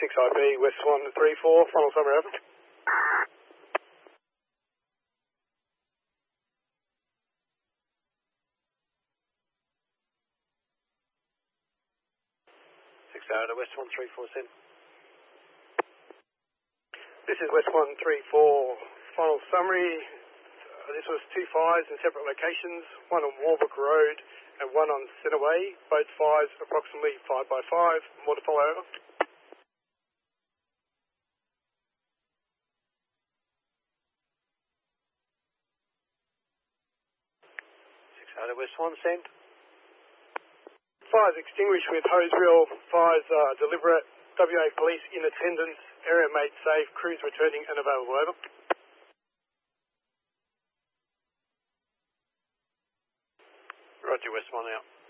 6IB, West 134, final summary over. 6 West 134, send. This is West 134, final summary. This was 2 fires in separate locations, one on Warwick Road and one on Centreway. Both fires approximately 5 by 5. More to follow over. 6 West 1, send. Fires extinguished with hose reel. Fires deliberate. WA Police in attendance. Area made safe. Crews returning and available over. Roger, West 1 out.